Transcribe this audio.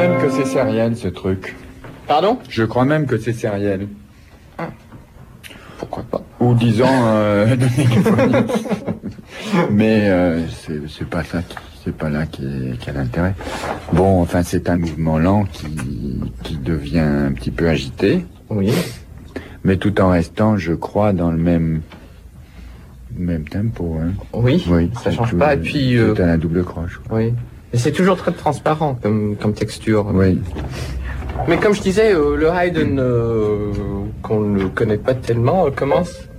même que c'est sériel, ce truc. Pardon? Je crois même que c'est sériel. Pourquoi pas? Ou disons de négaphonie. Mais c'est pas ça, c'est pas là qui a l'intérêt. Bon, enfin, c'est un mouvement lent qui devient un petit peu agité. Oui. Mais tout en restant, je crois, dans le même tempo. Hein. Oui, ça change pas. Et puis c'est à la double croche. Oui. Et c'est toujours très transparent comme texture. Oui. Mais comme je disais, le Haydn, qu'on ne connaît pas tellement, commence